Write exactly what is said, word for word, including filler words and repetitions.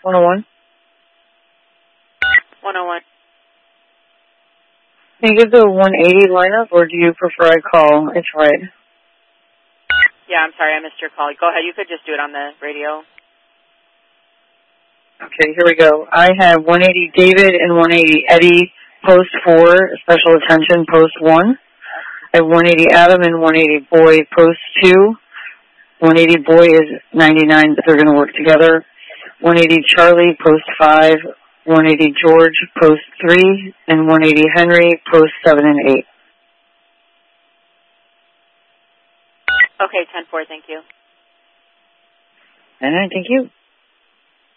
one oh one. one oh one. Can you give the one eighty lineup, or do you prefer I call? It's right. Yeah, I'm sorry, I missed your call. Go ahead, you could just do it on the radio. Okay, here we go. I have one eighty David and one eighty Eddie, post four, special attention, post one. I have one eighty Adam and one eighty Boy, post two. one eighty Boy is ninety-nine, but they're going to work together. one eighty Charlie, post five. one eighty George, post three. And one eighty Henry, post seven and eight. Okay, ten four, thank you. All right, thank you.